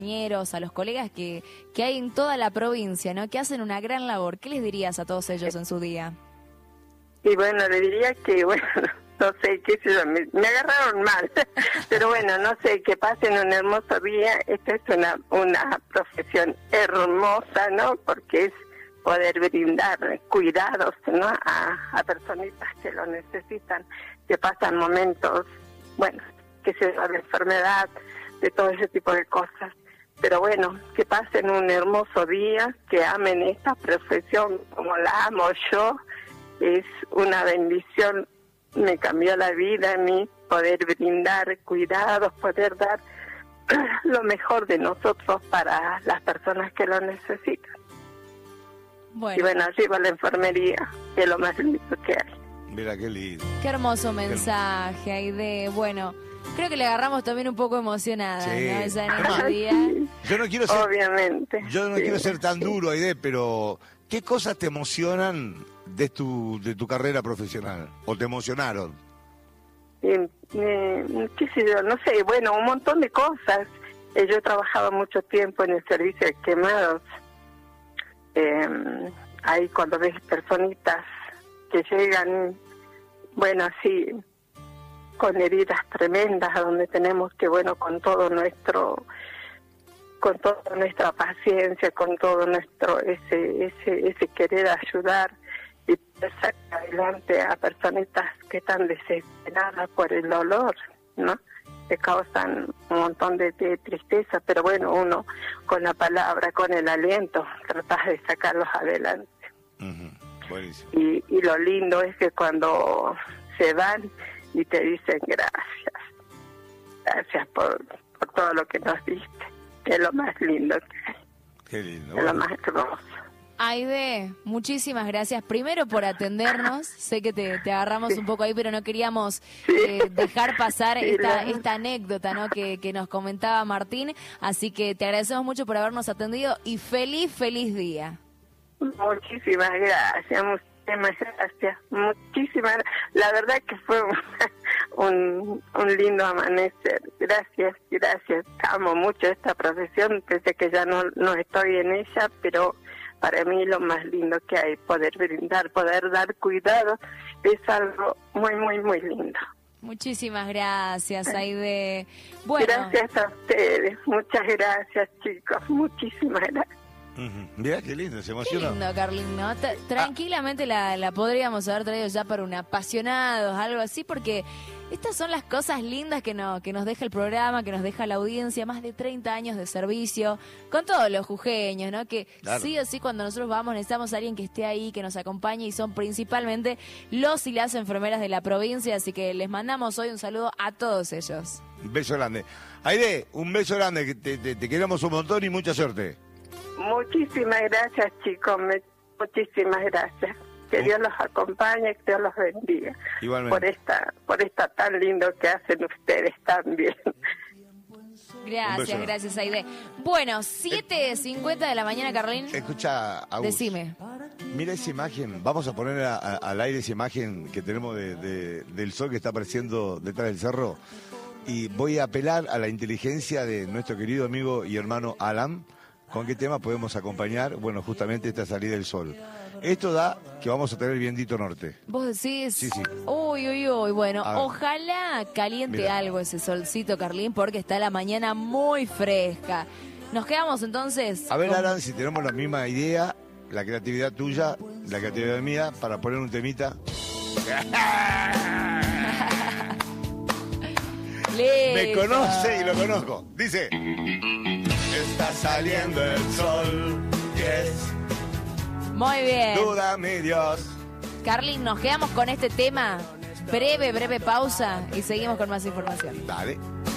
compañeros, a los colegas que hay en toda la provincia, ¿no? Que hacen una gran labor. ¿Qué les dirías a todos ellos en su día? Y bueno, le diría que, bueno, no sé, qué sé yo, me agarraron mal, pero bueno, no sé, que pasen un hermoso día. Esta es una profesión hermosa, ¿no? Porque es poder brindar cuidados, ¿no? A personitas que lo necesitan, que pasan momentos, bueno, que se da de enfermedad, de todo ese tipo de cosas. Pero bueno, que pasen un hermoso día, que amen esta profesión como la amo yo. Es una bendición, me cambió la vida a mí, poder brindar cuidados, poder dar lo mejor de nosotros para las personas que lo necesitan. Bueno. Y bueno, arriba la enfermería, que es lo más lindo que hay. Mira, qué lindo. Qué hermoso mensaje, Aide. Bueno, creo que le agarramos también un poco emocionada, Sí. ¿no? Esa energía. Yo no quiero ser, Obviamente. yo no sí. quiero ser tan duro, Aide, pero ¿qué cosas te emocionan de tu carrera profesional? ¿O te emocionaron? Qué sé yo, no sé, bueno, un montón de cosas. Yo he trabajado mucho tiempo en el servicio de quemados. Ahí cuando ves personitas que llegan, bueno, así, con heridas tremendas, a donde tenemos que, bueno, con toda nuestra paciencia, con todo nuestro ese querer ayudar y sacar adelante a personitas que están desesperadas por el dolor, ¿no? Que causan un montón de tristeza, pero bueno, uno con la palabra, con el aliento, tratas de sacarlos adelante. Buenísimo. Y lo lindo es que cuando se van y te dicen gracias por todo lo que nos diste, que es lo más lindo que hay. Qué lindo. Es lo más hermoso. Aide, muchísimas gracias. Primero por atendernos. Sé que te agarramos un poco ahí, pero no queríamos dejar pasar esta anécdota, ¿no? que nos comentaba Martín. Así que te agradecemos mucho por habernos atendido y feliz día. Muchísimas gracias, muchísimas. La verdad que fue un lindo amanecer. Gracias. Amo mucho esta profesión, pese que ya no estoy en ella, pero para mí lo más lindo que hay, poder brindar, poder dar cuidado, es algo muy, muy, muy lindo. Muchísimas gracias, Aide. Bueno. Gracias a ustedes, muchas gracias, chicos, muchísimas gracias. Mira qué lindo, se emocionó. Qué lindo, Carlín, ¿no? Tranquilamente la podríamos haber traído ya para un apasionados, algo así, porque estas son las cosas lindas que nos deja el programa, que nos deja la audiencia, más de 30 años de servicio, con todos los jujeños, ¿no? Que claro, sí o sí cuando nosotros vamos necesitamos a alguien que esté ahí, que nos acompañe, y son principalmente los y las enfermeras de la provincia, así que les mandamos hoy un saludo a todos ellos. Un beso grande. Aide, un beso grande, que te queremos un montón y mucha suerte. Muchísimas gracias, chicos, muchísimas gracias. Que Dios los acompañe, que Dios los bendiga. Igualmente. Por esta tan lindo que hacen ustedes también. Gracias, Aide. Bueno, 7:50 de la mañana, Carlín. Escucha, Agus, decime. Mira esa imagen, vamos a poner al aire esa imagen que tenemos del sol que está apareciendo detrás del cerro. Y voy a apelar a la inteligencia de nuestro querido amigo y hermano Alan. ¿Con qué tema podemos acompañar? Bueno, justamente esta salida del sol. Esto da que vamos a tener vientito norte. ¿Vos decís? Sí. Uy. Bueno, ojalá caliente algo ese solcito, Carlín, porque está la mañana muy fresca. Nos quedamos entonces... A ver, Alan, si tenemos la misma idea, la creatividad tuya, la creatividad mía, para poner un temita. Me conoce y lo conozco. Dice... Está saliendo el sol, yes. Muy bien. Duda mi Dios. Carlín, nos quedamos con este tema. Breve pausa y seguimos con más información. Dale.